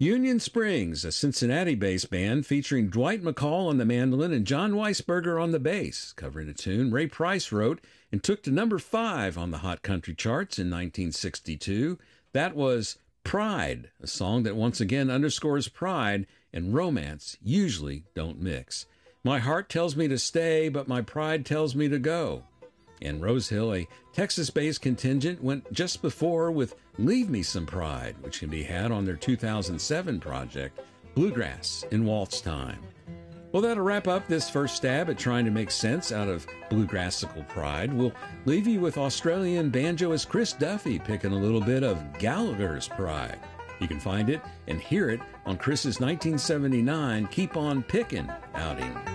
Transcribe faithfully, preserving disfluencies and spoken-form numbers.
Union Springs, a Cincinnati-based band featuring Dwight McCall on the mandolin and John Weisberger on the bass, covering a tune Ray Price wrote and took to number five on the Hot Country charts in nineteen sixty-two. That was Pride, a song that once again underscores pride and romance usually don't mix. My heart tells me to stay, but my pride tells me to go. And Rosehill, a Texas-based contingent, went just before with Leave Me Some Pride, which can be had on their two thousand seven project, Bluegrass in Waltz Time. Well, that'll wrap up this first stab at trying to make sense out of bluegrassical pride. We'll leave you with Australian banjoist Chris Duffy picking a little bit of Gallagher's Pride. You can find it and hear it on Chris's nineteen seventy-nine Keep On Pickin' outing.